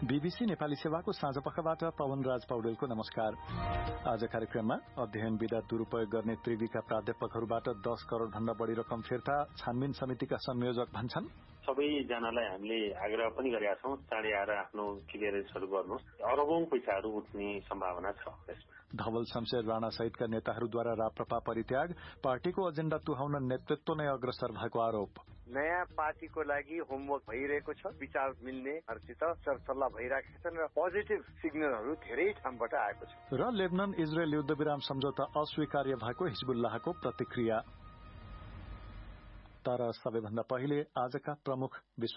BBC Nepali सेवाको साँझपखबाट पवनराज पौडेलको नमस्कार। आज कार्यक्रममा अध्ययन विधा दुरूपयोग गर्ने त्रिवीका प्राध्यापकहरूबाट 10 करोड़ भन्दा बढ़ी रकम फिर्ता, छानबिन समितिका संयोजक भन्छन्। सबैजनालाई हामीले आग्रह पनि गरेका छौं, चाँडै आएर आफ्नो क्लियरेन्सहरू गर्नुहोस्। अरबौं पैसाहरू उठ्ने सम्भावना छ यसमा। धवल शमशेर राणा सहितका नेताहरूद्वारा राप्रपा परित्याग, पार्टीको एजेण्डा तुहाउन नेतृत्व नै अग्रसर भएको आरोप। नयाँ पार्टीको लागि होमवर्क भइरहेको छ, विचार मिल्नेहरूसित सरसल्लाह भइरहेका छन् र पोजिटिभ सिग्नलहरू धेरै ठाउँबाट आएको छ। र लेबनान इजरायल युद्धविराम सम्झौता अस्वीकार्य भएको हिजबुल्लाहको प्रतिक्रिया। तर सबैभन्दा पहिले आजका प्रमुख विश्व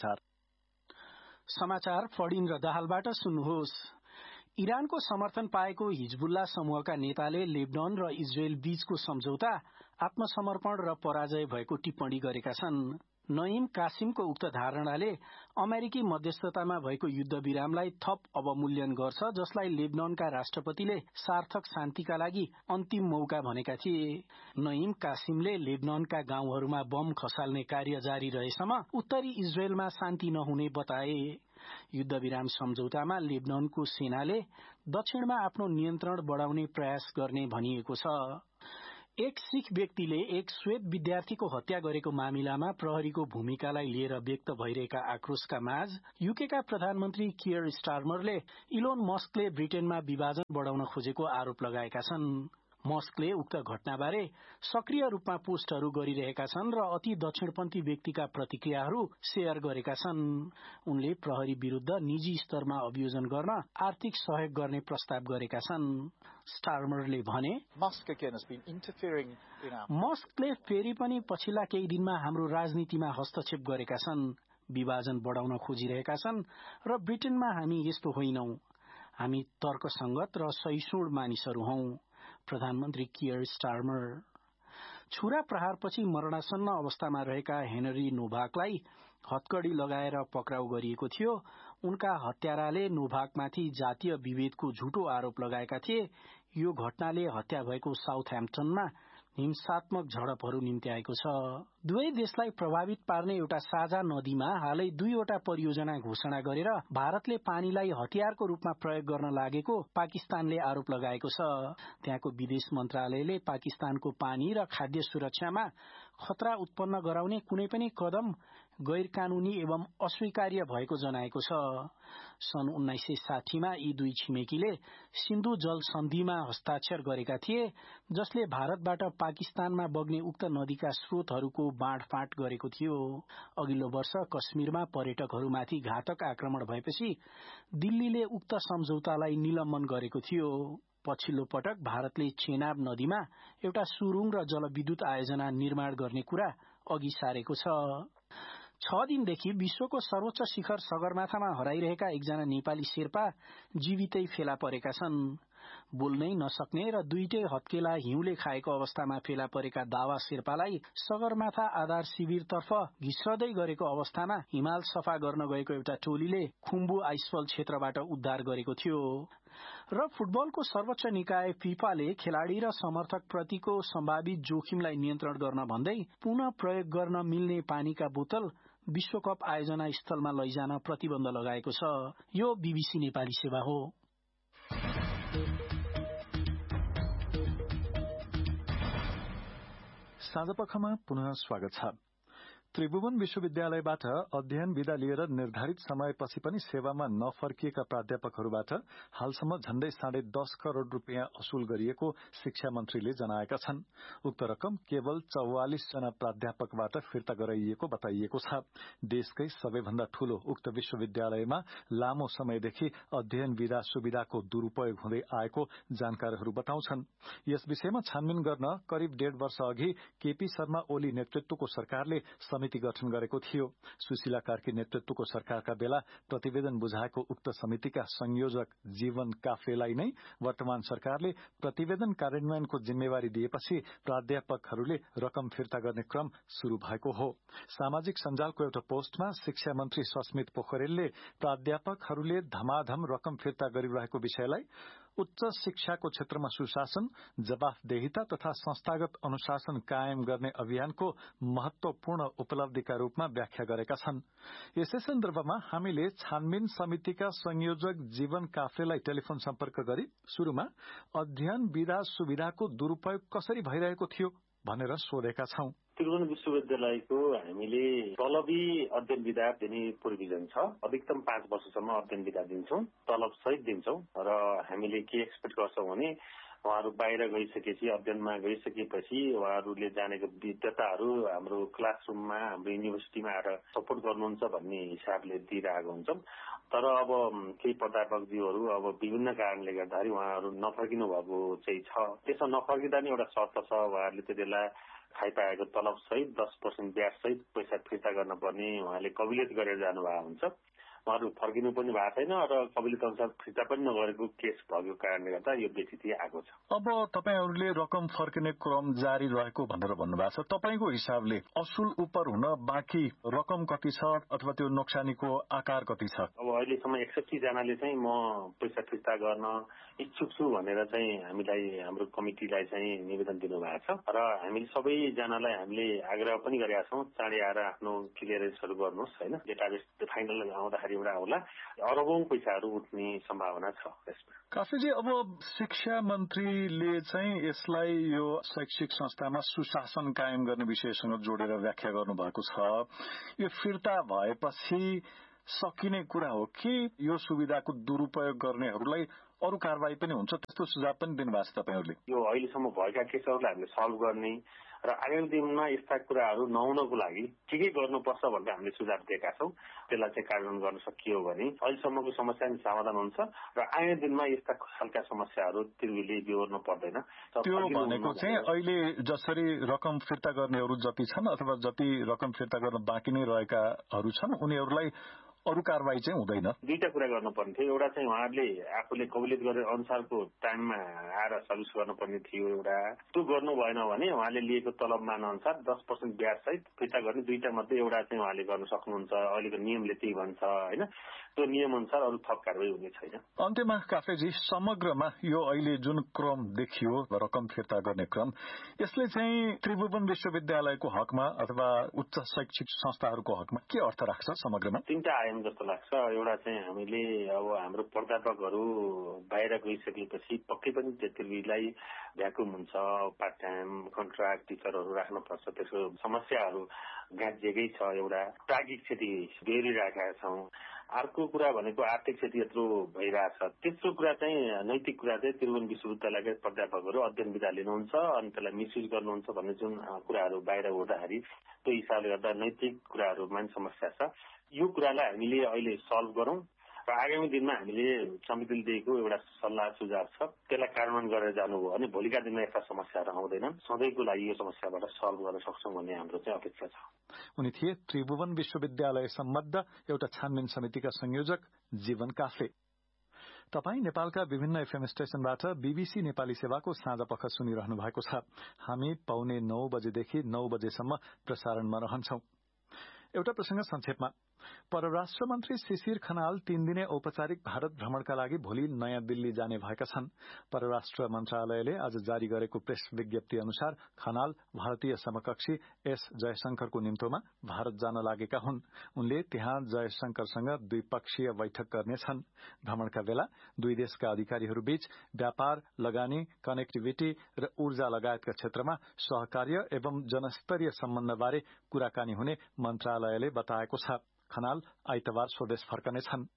समाचार फडिङ र दाहालबाट सुन्नुहोस्। इरानको समर्थन पाएको हिजबुल्ला समूहका नेताले लेबनान र इजरायल बीचको सम्झौता आत्मसमर्पण र पराजय भएको टिप्पणी गरेका छन्। नईम कासिमको उक्त धारणाले अमेरिकी मध्यस्थतामा भएको युद्धविरामलाई थप अवमूल्यन गर्छ, जसलाई लेबनानका राष्ट्रपतिले सार्थक शान्तिका लागि अन्तिम मौका भनेका थिए। नईम कासिमले लेबनानका गाउँहरूमा बम खसाल्ने कार्य जारी रहेसम्म उत्तरी इजरायलमा शान्ति नहुने बताए। युद्धविराम सम्झौतामा लेबनानको सेनाले दक्षिणमा आफ्नो नियन्त्रण बढ़ाउने प्रयास गर्ने भनिएको छ। एक सिख व्यक्तिले एक श्वेत विद्यार्थीको हत्या गरेको मामिलामा प्रहरीको भूमिकालाई लिएर व्यक्त भइरहेका आक्रोशका माझ युकेका प्रधानमन्त्री कियर स्टारमरले इलोन मस्कले ब्रिटेनमा विभाजन बढ़ाउन खोजेको आरोप लगाएका छन्। मस्कले उक्त घटनाबारे सक्रिय रूपमा पोस्टहरू गरिरहेका छन् र अति दक्षिणपन्थी व्यक्तिका प्रतिक्रियाहरू शेयर गरेका छन्। उनले प्रहरी विरूद्ध निजी स्तरमा अभियोजन गर्न आर्थिक सहयोग गर्ने प्रस्ताव गरेका छन्। स्टारमरले भने मस्कले फेरि पनि पछिल्ला केही दिनमा हाम्रो राजनीतिमा हस्तक्षेप गरेका छन्, विभाजन बढ़ाउन खोजिरहेका छन् र ब्रिटेनमा हामी यस्तो होइनौं। हामी तर्कसंगत र सहिष्णु मानिसहरू हौं। प्रधानमन्त्री कियर स्टारमर। छुरा प्रहारपछि मरणासन्न अवस्थामा रहेका हेनरी नोभाकलाई हत्कड़ी लगाएर पक्राउ गरिएको थियो। उनका हत्याराले नोभाकमाथि जातीय विभेदको झुटो आरोप लगाएका थिए। यो घटनाले हत्या भएको साउथह्याम्पटनमा हिंसात्मक झडपहरू निम्त्याएको छ। दुवै देशलाई प्रभावित पार्ने एउटा साझा नदीमा हालै 2वटा परियोजना घोषणा गरेर भारतले पानीलाई हतियारको रूपमा प्रयोग गर्न लागेको पाकिस्तानले आरोप लगाएको छ। त्यहाँको विदेश मन्त्रालयले पाकिस्तानको पानी र खाद्य सुरक्षामा खतरा उत्पन्न गराउने कुनै पनि कदम गैर कानूनी एवं अस्वीकार्य भएको जनाएको छ। सन् 1960मा यी दुई छिमेकीले सिन्धु जल सन्धिमा हस्ताक्षर गरेका थिए, जसले भारतबाट पाकिस्तानमा बग्ने उक्त नदीका स्रोतहरूको बाँडफाँट गरेको थियो। अघिल्लो वर्ष कश्मीरमा पर्यटकहरूमाथि घातक आक्रमण भएपछि दिल्लीले उक्त सम्झौतालाई निलम्बन गरेको थियो। पछिल्लो पटक भारतले चेनाब नदीमा एउटा सुरुङ र जलविद्युत आयोजना निर्माण गर्ने कुरा अघि सारेको छ। 6 दिनदेखि विश्वको सर्वोच्च शिखर सगरमाथामा हराइरहेका एकजना नेपाली शेर्पा जीवितै फेला परेका छन्। बोल्नै नसक्ने र दुईटै हत्केला हिउँले खाएको अवस्थामा फेला परेका दावा शेर्पालाई सगरमाथा आधार शिविरतर्फ घिस्रदै गरेको अवस्थामा हिमाल सफा गर्न गएको एउटा टोलीले खुम्बु आइसफल क्षेत्रबाट उद्धार गरेको थियो। र फुटबलको सर्वोच्च निकाय फिफाले खेलाड़ी र समर्थक प्रतिको सम्भावित जोखिमलाई नियन्त्रण गर्न भन्दै पुनः प्रयोग गर्न मिल्ने पानीका बोतल विश्वकप आयोजना स्थलमा लैजान प्रतिबन्ध लगाएको छ। यो बीबीसी नेपाली सेवा हो। साँझपखमा पुनः स्वागत छ। त्रिभुवन विश्वविद्यालयबाट अध्ययन विधा लिएर निर्धारित समयपछि पनि सेवामा नफर्किएका प्राध्यापकहरूबाट हालसम्म झण्डै 10.5 करोड़ रुपियाँ असुल गरिएको शिक्षा मन्त्रीले जनाएका छन्। उक्त रकम केवल 44 जना प्राध्यापकबाट फिर्ता गराइएको बताइएको छ। देशकै सबैभन्दा ठूलो उक्त विश्वविद्यालयमा लामो समयदेखि अध्ययन विधा सुविधाको दुरूपयोग हुँदै आएको जानकारहरू बताउँछन्। यस विषयमा छानबिन गर्न करिब 1.5 वर्ष अघि केपी शर्मा ओली नेतृत्वको सरकारले समिति गठन गरेको थियो। सुशीला कार्की नेतृत्वको सरकारका बेला प्रतिवेदन बुझाएको उक्त समितिका संयोजक जीवन काफ्लेलाई नै वर्तमान सरकारले प्रतिवेदन कार्यान्वयनको जिम्मेवारी दिएपछि प्राध्यापकहरूले रकम फिर्ता गर्ने क्रम शुरू भएको हो। सामाजिक सञ्जालको एउटा पोस्टमा शिक्षा मन्त्री सस्मित पोखरेलले प्राध्यापकहरूले धमाधम रकम फिर्ता गरिरहेको विषयलाई उच्च शिक्षाको क्षेत्रमा सुशासन, जवाफदेहिता तथा संस्थागत अनुशासन कायम गर्ने अभियानको महत्वपूर्ण उपलब्धिका रूपमा व्याख्या गरेका छन्। यसै सन्दर्भमा हामीले छानबिन समितिका संयोजक जीवन काफ्लेलाई टेलिफोन सम्पर्क गरी शुरूमा अध्ययन विधा सुविधाको दुरूपयोग कसरी भइरहेको थियो भनेर सोधेका छौं। त्रिभुवन विश्वविद्यालयको हामीले तलबी अध्ययन विधा दिने प्रोभिजन छ। अधिकतम 5 वर्षसम्म अध्ययन विधा दिन्छौं, तलब सहित दिन्छौं र हामीले के एक्सपेक्ट गर्छौं भने उहाँहरू बाहिर गइसकेपछि अध्ययनमा गइसकेपछि उहाँहरूले जानेको विद्याताहरू हाम्रो क्लासरुममा हाम्रो युनिभर्सिटीमा आएर सपोर्ट गर्नुहुन्छ भन्ने हिसाबले दिइरहेको हुन्छौं। तर अब केही प्राध्यापकज्यूहरू अब विभिन्न कारणले गर्दाखेरि उहाँहरू नफर्किनु भएको चाहिँ छ। त्यसो नफर्किँदा नि एउटा शर्त छ, उहाँहरूले त्यतिबेला खाइपाएको तलब सहित 10% ब्याज सहित पैसा फिर्ता गर्न पर्ने उहाँले कबिलियत गरेर जानुभएको हुन्छ। उहाँहरू फर्किनु पनि भएको छैन र कबिलियत अनुसार फिर्ता पनि नगरेको केस भएको कारणले गर्दा यो व्यतिथि आएको छ। अब तपाईहरुले रकम फर्किने क्रम जारी रहेको भनेर भन्नुभएको छ। तपाईको हिसाबले असुल उपर हुन बाँकी रकम कति छ अथवा त्यो नोक्सानीको आकार कति छ? अब अहिलेसम्म 61 जनाले चाहिँ म पैसा फिर्ता गर्न इच्छुक छु भनेर चाहिँ हामीलाई हाम्रो कमिटीलाई चाहिँ निवेदन दिनुभएको छ र हामीले सबै जनालाई हामीले आग्रह पनि गरेका छौं चाँडै आएर आफ्नो क्लियरेन्सहरु गर्नुहोस् हैन। डेटाबेस फाइनल आउँदाखेरि एउटा होला अरबौं पैसाहरु उठ्ने सम्भावना छ यसमा। काफीजी, अब शिक्षा मन्त्रीले चाहिँ यसलाई यो शैक्षिक संस्थामा सुशासन कायम गर्ने विषयसँग जोडेर व्याख्या गर्नुभएको छ। यो फिर्ता भएपछि सकिने कुरा हो कि यो सुविधाको दुरुपयोग गर्नेहरूलाई अरु कारबाही पनि हुन्छ, त्यस्तो सुझाव पनि दिनुभएको छ तपाईहरुले? यो अहिलेसम्म भएका केसहरूलाई हामीले सल्भ गर्ने र आगामी दिनमा यस्ता कुराहरू नहुनको लागि के गर्नुपर्छ भनेर हामीले सुझाव दिएका छौं। त्यसलाई चाहिँ कार्यान्वयन गर्न सकियो भने अहिलेसम्मको समस्या नि समाधान हुन्छ र आगामी दिनमा यस्ता खालका समस्याहरू त्रिभुवनले बिहोर्न पर्दैन। त्यो भनेको चाहिँ अहिले जसरी रकम फिर्ता गर्नेहरू जति छन् अथवा जति रकम फिर्ता गर्न बाँकी नै रहेकाहरू छन् उनीहरूलाई अरु कारबाही चाहिँ हुँदैन। दुईटा कुरा गर्नुपर्ने थियो। एउटा चाहिँ उहाँहरूले आफूले कबुलियत गरे अनुसारको टाइममा आएर सर्भिस गर्नुपर्ने थियो एउटा। त्यो गर्नु भएन भने उहाँले लिएको तलबमान अनुसार 10% ब्याज सहित फिर्ता गर्ने दुईटा मध्ये एउटा चाहिँ उहाँले गर्न सक्नुहुन्छ। अहिलेको नियमले त्यही भन्छ हैन। त्यो नियम अनुसार अरु थप कारबाही हुने छैन। अन्त्यमा काफेजी, समग्रमा यो अहिले जुन क्रम देखियो रकम फिर्ता गर्ने क्रम, यसले चाहिँ त्रिभुवन विश्वविद्यालयको हकमा अथवा उच्च शैक्षिक संस्थाहरूको हकमा के अर्थ राख्छ समग्रमा? तीनटा आयाम जस्तो लाग्छ। एउटा चाहिँ हामीले अब हाम्रो प्राध्यापकहरू बाहिर गइसकेपछि पक्कै पनि त्रिभुवनलाई भ्याकुम हुन्छ। पार्ट टाइम कन्ट्र्याक्ट टिचरहरू राख्नुपर्छ। त्यसको समस्याहरू गाँजिएकै छ। एउटा प्राज्ञिक क्षति बेहोरिरहेका छौं। अर्को कुरा भनेको आर्थिक क्षति यत्रो भइरहेछ। तेस्रो कुरा चाहिँ नैतिक कुरा चाहिँ त्रिभुवन विश्वविद्यालयका प्राध्यापकहरू अध्ययन विधा लिनुहुन्छ अनि त्यसलाई मिसयुज गर्नुहुन्छ भन्ने जुन कुराहरू बाहिर उठ्दाखेरि त्यो हिसाबले गर्दा नैतिक कुराहरूमा समस्या छ। यो कुरालाई हामीले अहिले सल्भ गरौं र आगामी दिनमा हामीले समितिले दिएको एउटा सल्लाह सुझाव छ त्यसलाई कार्यान्वयन गरेर जानुभयो भने भोलिका दिनमा यस्ता समस्याहरू आउँदैनन्। सधैँको लागि यो समस्याबाट सल्भ गर्न सक्छौं भन्ने हाम्रो चाहिँ अपेक्षा छ। उनी थिए त्रिभुवन विश्वविद्यालय सम्बद्ध एउटा छानबिन समितिका संयोजक जीवन काफ्ले। तपाई नेपालका विभिन्न एफएम स्टेशनबाट बीबीसी नेपाली सेवाको साँझपख सुनिरहनु भएको छ। हामी 9:15 बजेदेखि 9 बजेसम्म प्रसारणमा रहन्छौं। एउटा प्रसंग संक्षेपमा। परराष्ट्र मन्त्री शिशिर खनाल 3 दिने औपचारिक भारत भ्रमणका लागि भोलि नयाँ दिल्ली जाने भएका छन्। परराष्ट्र मन्त्रालयले आज जारी गरेको प्रेस विज्ञप्ति अनुसार खनाल भारतीय समकक्षी एस जयशंकरको निम्तोमा भारत जान लागेका हुन्। उनले त्यहाँ जयशंकरसँग द्विपक्षीय बैठक गर्नेछन्। भ्रमणका बेला दुई देशका अधिकारीहरूबीच व्यापार, लगानी, कनेक्टिभिटी र ऊर्जा लगायतका क्षेत्रमा सहकार्य एवं जनस्तरीय सम्बन्धबारे कुराकानी हुने मन्त्रालयले बताएको छ। खनाल आइतबार स्वदेश फर्कनेछन्।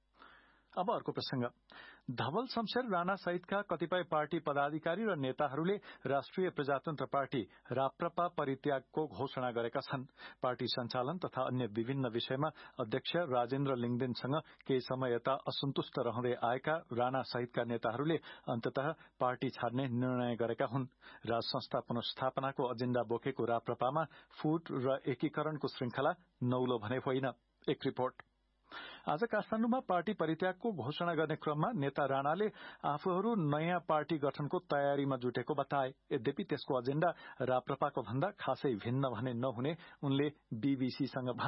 अब अर्को प्रसंग। धवल शमशेर राणा सहितका कतिपय पार्टी पदाधिकारी र नेताहरूले राष्ट्रिय प्रजातन्त्र पार्टी राप्रपा परित्यागको घोषणा गरेका छन्। पार्टी सञ्चालन तथा अन्य विभिन्न विषयमा अध्यक्ष राजेन्द्र लिङदेनसँग केही समय यता असन्तुष्ट रहँदै आएका राणा सहितका नेताहरूले अन्ततः पार्टी छाड्ने निर्णय गरेका हुन्। राज संस्था पुनर्स्थापनाको एजेण्डा बोकेको राप्रपामा फुट र एकीकरणको श्रृंखला नौलो भने होइन। एक रिपोर्ट। आज काठमाडौँमा पार्टी परित्यागको घोषणा गर्ने क्रममा नेता राणाले आफूहरू नयाँ पार्टी गठनको तयारीमा जुटेको बताए। यद्यपि त्यसको एजेण्डा राप्रपाको भन्दा खासै भिन्न भने नहुने उनले बीबीसीसँग भने।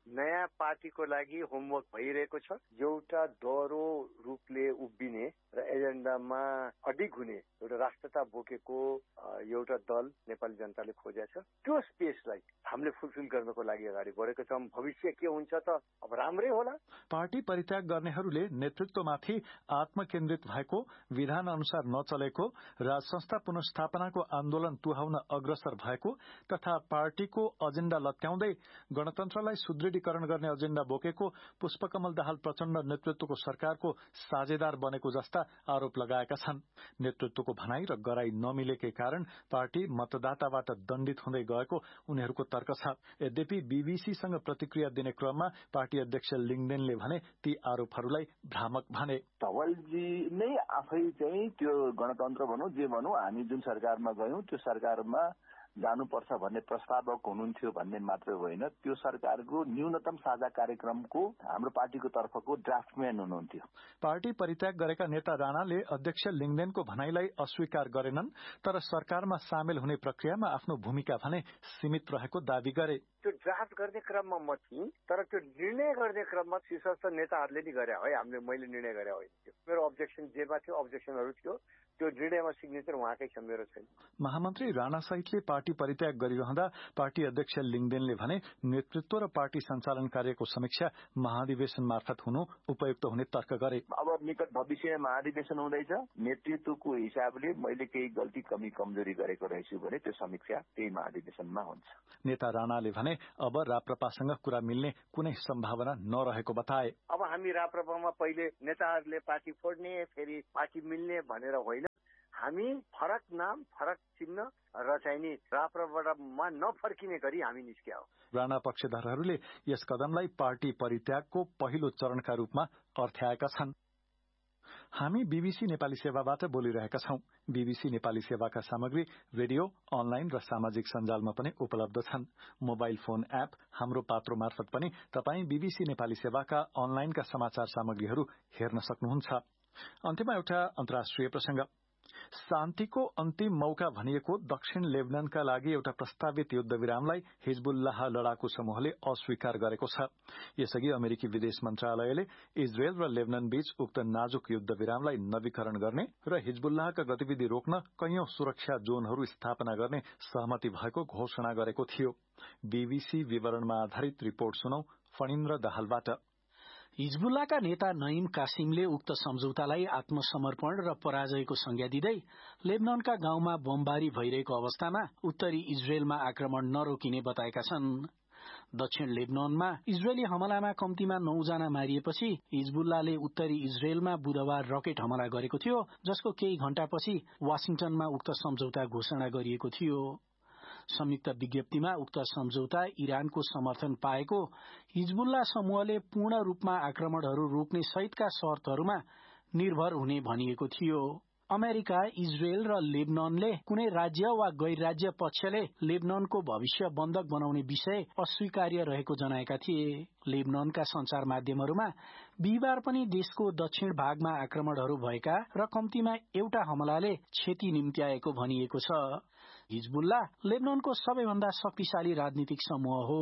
नयाँ पार्टीको लागि होमवर्क भइरहेको छ। एउटा दोहोरो रूपले उभिने र एजेन्डामा अडिग हुने एउटा राष्ट्रता बोकेको एउटा दल नेपाली जनताले खोजेको छ। त्यो स्पेसलाई हामीले फुलफिल गर्नको लागि अगाडि बढेको छौँ। भविष्य के हुन्छ त अब राम्रै होला। पार्टी परित्याग गर्नेहरूले नेतृत्वमाथि आत्मकेन्द्रित भएको, विधान अनुसार नचलेको, राज संस्था पुनर्स्थापनाको आन्दोलन तुहाउन अग्रसर भएको तथा पार्टीको एजेण्डा लत्याउँदै गणतन्त्रलाई सुदृढीकरण गर्ने एजेण्डा बोकेको पुष्पकमल दाहाल प्रचण्ड नेतृत्वको सरकारको साझेदार बनेको जस्ता आरोप लगाएका छन्। नेतृत्वको भनाई र गराई नमिलेकै कारण पार्टी मतदाताबाट दण्डित हुँदै गएको उनीहरूको तर्क छ। यद्यपि बीबीसीसँग प्रतिक्रिया दिने क्रममा पार्टी अध्यक्ष लिङदेनले भने ती आरोपहरूलाई भ्रामक भने। धवलजी नै आफै चाहिँ त्यो गणतन्त्र भनौँ जे भनौँ हामी जुन सरकारमा गयौं त्यो सरकारमा जानुपर्छ भन्ने प्रस्तावक हुनुहुन्थ्यो भन्ने मात्रै होइन, त्यो सरकारको न्यूनतम साझा कार्यक्रमको हाम्रो पार्टीको तर्फको ड्राफ्टम्यान हुनुहुन्थ्यो। पार्टी परित्याग गरेका नेता राणाले अध्यक्ष लिङदेनको भनाईलाई अस्वीकार गरेनन्, तर सरकारमा सामेल हुने प्रक्रियामा आफ्नो भूमिका भने सीमित रहेको दावी गरे। त्यो ड्राफ्ट गर्ने क्रममा म थिएँ, तर त्यो निर्णय गर्ने क्रममा शीर्षस्थ नेताहरूले नि गरे है, मैले निर्णय गरे होइन। मेरो अब्जेक्सन जेमा थियो, अब्जेक्सनहरू थियो, त्यो निर्णयमा सिग्नेचर उहाँकै छ, मेरो छैन। महामन्त्री राणा सहितले पार्टी परित्याग गरिरहँदा पार्टी अध्यक्ष लिङदेनले भने नेतृत्व र पार्टी सञ्चालन कार्यको समीक्षा महाधिवेशन मार्फत हुनु उपयुक्त हुने तर्क गरे। अब निकट भविष्यमा महाधिवेशन हुँदैछ, नेतृत्वको हिसाबले मैले केही गल्ती कमी कमजोरी गरेको रहेछु भने त्यो समीक्षा त्यही महाधिवेशनमा हुन्छ। नेता राणाले भने अब राप्रपासँग कुरा मिल्ने कुनै सम्भावना नरहेको बताए। अब हामी राप्रपामा पहिले नेताहरूले पार्टी फोड्ने फेरि पार्टी मिल्ने भनेर होइन, हामी फरक नाम फरक चिन्ह र चाहिँ नि राप्रपामा नफर्किने गरी हामी निस्किया हो। राणा पक्षधरहरूले यस कदमलाई पार्टी परित्यागको पहिलो चरणका रूपमा अर्थ्याएका छन्। हामी बीबीसी नेपाली सेवाबाट बोलिरहेका छौं। बीबीसी नेपाली सेवाका सामग्री रेडियो, अनलाइन र सामाजिक सञ्जालमा पनि उपलब्ध छन्। मोबाइल फोन एप हाम्रो पात्रो मार्फत पनि तपाई बीबीसी नेपाली सेवाका अनलाइनका समाचार सामग्रीहरू हेर्न सक्नुहुन्छ। अन्त्यमा एउटा अन्तर्राष्ट्रिय प्रसंग। शान्तिको अन्तिम मौका भनिएको दक्षिण लेबनानका लागि एउटा प्रस्तावित युद्धविरामलाई हिजबुल्लाह लडाकु समूहले अस्वीकार गरेको छ। यसअघि अमेरिकी विदेश मन्त्रालयले इजरायल र लेबनान बीच उक्त नाजुक युद्धविरामलाई नवीकरण गर्ने र हिजबुल्लाहका गतिविधि रोक्न कैयौं सुरक्षा जोनहरू स्थापना गर्ने सहमति भएको घोषणा गरेको थियो। बीबीसी विवरणमा आधारित रिपोर्ट सुनौ फणिन्द्र दाहालबाट। हिजबुल्लाका नेता नईम कासिमले उक्त सम्झौतालाई आत्मसमर्पण र पराजयको संज्ञा दिँदै लेबनानका गाउँमा बमबारी भइरहेको अवस्थामा उत्तरी इजरायलमा आक्रमण नरोकिने बताएका छन्। दक्षिण लेबनानमा इजरायली हमलामा कम्तीमा 9 जना मारिएपछि हिजबुल्लाले उत्तरी इजरायलमा बुधबार रकेट हमला गरेको थियो, जसको केही घण्टापछि वाशिंटनमा उक्त सम्झौता घोषणा गरिएको थियो। संयुक्त विज्ञप्तिमा उक्त सम्झौता इरानको समर्थन पाएको हिजबुल्ला समूहले पूर्ण रूपमा आक्रमणहरू रोक्ने सहितका शर्तहरूमा निर्भर हुने भनिएको थियो। अमेरिका, इजरायल र लेबनानले कुनै राज्य वा गैर राज्य पक्षले लेबनानको भविष्य बन्धक बनाउने विषय अस्वीकार्य रहेको जनाएका थिए। लेबनानका संचार माध्यमहरूमा बिहिबार पनि देशको दक्षिण भागमा आक्रमणहरू भएका र कम्तीमा एउटा हमलाले क्षति निम्त्याएको भनिएको छ। हिजबुल्ला लेबनानको सबैभन्दा शक्तिशाली राजनीतिक समूह हो।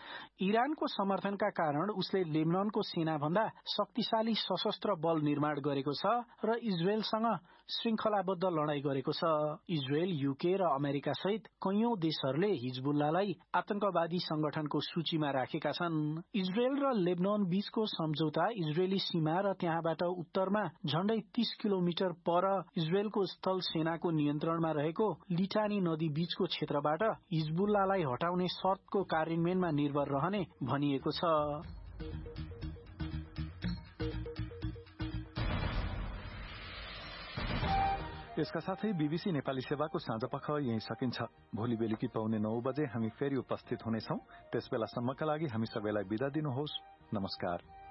इरानको समर्थनका कारण उसले लेबनानको सेनाभन्दा शक्तिशाली सशस्त्र बल निर्माण गरेको छ र इजरायलसँग श्रृंखलाबद्ध लडाई गरेको छ। इजरायल, यूके र अमेरिका सहित कैयौं देशहरूले हिजबुल्लालाई आतंकवादी संगठनको सूचीमा राखेका छन्। इजरायल र लेबनान बीचको सम्झौता इजरायली सीमा र त्यहाँबाट उत्तरमा झण्डै 30 किलोमिटर पर इजरायलको स्थल सेनाको नियन्त्रणमा रहेको लिटानी नदी बीचको क्षेत्रबाट हिजबुल्लालाई हटाउने शर्तको कार्यान्वयनमा निर्भर रहने भनिएको छ। यसका साथै बीबीसी नेपाली सेवाको साँझपख यही सकिन्छ। भोलि बेलुकी पाउने 9 बजे हामी फेरि उपस्थित हुनेछौं। त्यसबेलासम्मका लागि हामी सबैलाई बिदा दिनुहोस्। नमस्कार।